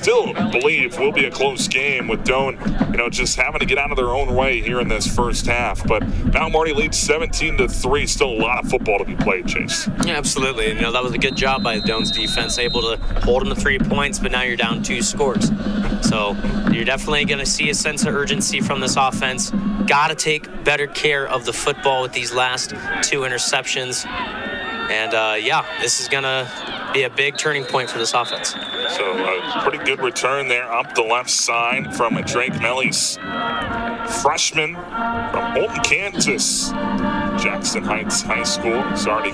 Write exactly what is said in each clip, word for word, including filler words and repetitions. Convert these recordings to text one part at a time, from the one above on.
still believe will be a close game with Doane, you know, just having to get out of their own way here in this first half. But Mount Marty leads seventeen to three. Still a lot of football to be played, Chase. Yeah, absolutely. You know, that was a good job by Doane's defense, able to hold them to three points, but now you're down two scores. So you're definitely going to see a sense of urgency from this offense. Got to take better care of the football with these last two interceptions. And, uh, yeah, this is going to be a big turning point for this offense. So a pretty good return there up the left side from Drake Mellies, freshman from Bolton, Kansas. Jackson Heights High School has already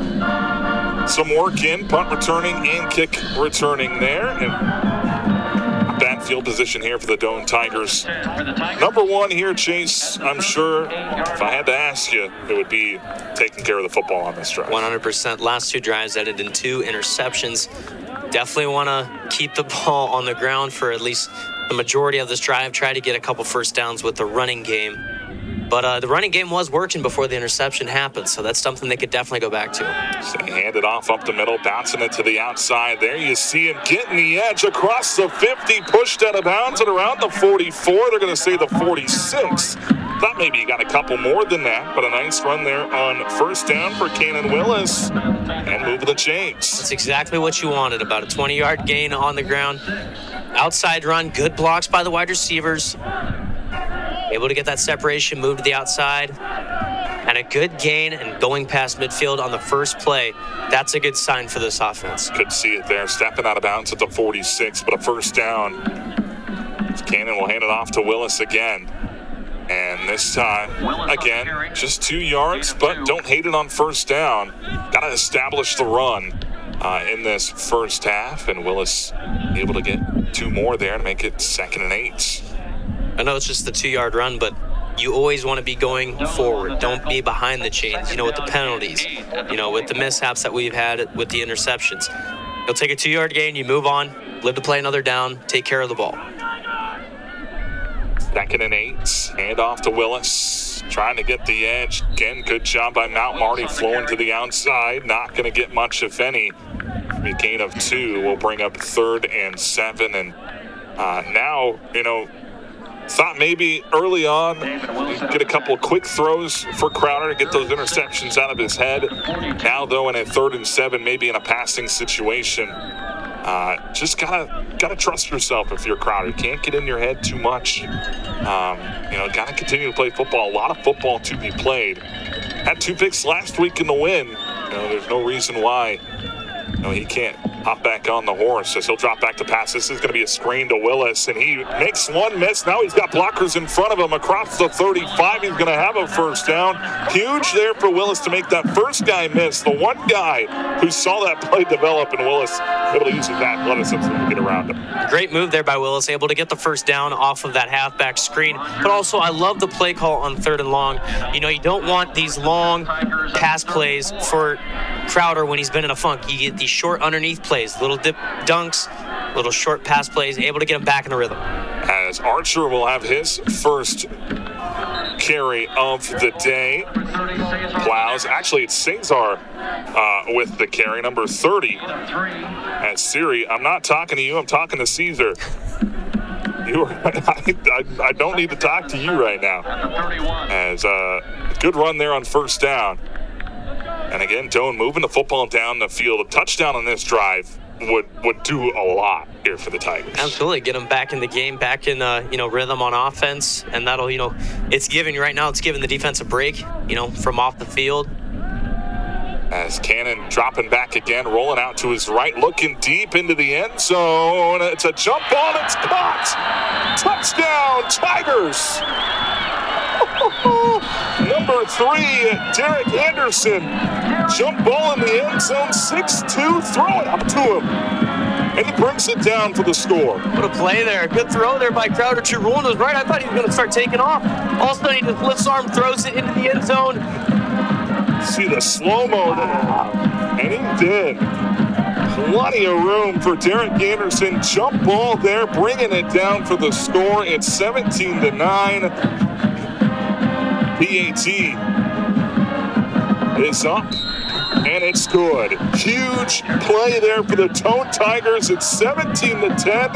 gotten some work in, punt returning and kick returning there. And bad field position here for the Doane Tigers. Number one here, Chase, I'm sure if I had to ask you, it would be taking care of the football on this drive. one hundred percent. Last two drives ended in two interceptions. Definitely want to keep the ball on the ground for at least the majority of this drive. Try to get a couple first downs with the running game. But uh, the running game was working before the interception happened, so that's something they could definitely go back to. So he handed off up the middle, bouncing it to the outside. There you see him getting the edge across the fifty, pushed out of bounds and around the forty-four. They're going to say the forty-six. Thought maybe he got a couple more than that, but a nice run there on first down for Cannon Willis and moving the chains. That's exactly what you wanted, about a twenty-yard gain on the ground. Outside run, good blocks by the wide receivers. Able to get that separation, move to the outside, and a good gain and going past midfield on the first play. That's a good sign for this offense. Could see it there, stepping out of bounds at the forty-six, but a first down. Cannon will hand it off to Willis again. And this time, again, just two yards, but don't hate it on first down. Got to establish the run uh, in this first half, and Willis able to get two more there to make it second and eight. I know it's just the two-yard run, but you always want to be going forward. Don't be behind the chains, you know, with the penalties, you know, with the mishaps that we've had with the interceptions. You'll take a two-yard gain, you move on, live to play another down, take care of the ball. Second and eight, hand off to Willis, trying to get the edge. Again, good job by Mount Marty, flowing to the outside. Not going to get much, if any. A gain of two will bring up third and seven. And uh, now, you know, thought maybe early on get a couple of quick throws for Crowder to get those interceptions out of his head. Now, though, in a third and seven, maybe in a passing situation, uh, just gotta gotta trust yourself if you're Crowder. You can't get in your head too much. Um, you know, gotta continue to play football. A lot of football to be played. Had two picks last week in the win. You know, there's no reason why you know, he can't hop back on the horse as he'll drop back to pass. This is going to be a screen to Willis, and he makes one miss. Now he's got blockers in front of him across the thirty-five. He's going to have a first down. Huge there for Willis to make that first guy miss. The one guy who saw that play develop, and Willis able to use his athleticism to get around him. Great move there by Willis, able to get the first down off of that halfback screen. But also, I love the play call on third and long. You know, you don't want these long pass plays for Crowder when he's been in a funk. You get these short underneath plays, little dip dunks, little short pass plays, able to get him back in the rhythm. As Archer will have his first carry of the day. Plows. Actually, it's Cesar uh, with the carry, number thirty. As Siri, I'm not talking to you, I'm talking to Caesar. You, I, I, I don't need to talk to you right now. As a uh, good run there on first down. And again, Doane moving the football down the field. A touchdown on this drive would would do a lot here for the Tigers. Absolutely, get them back in the game, back in uh, you know rhythm on offense, and that'll you know it's giving right now. It's giving the defense a break, you know, from off the field. As Cannon dropping back again, rolling out to his right, looking deep into the end zone. It's a jump ball. It's caught. Touchdown, Tigers. Number three, Derek Anderson. Jump ball in the end zone, six two, throw it up to him. And he brings it down for the score. What a play there. Good throw there by Crowder. Chirulin was right. I thought he was going to start taking off. All of a sudden, he just lifts arm, throws it into the end zone. See the slow-mo there. And he did. Plenty of room for Derek Anderson. Jump ball there, bringing it down for the score. It's seventeen to nine. P A T is up, and it's good. Huge play there for the Doane Tigers. It's seventeen to ten.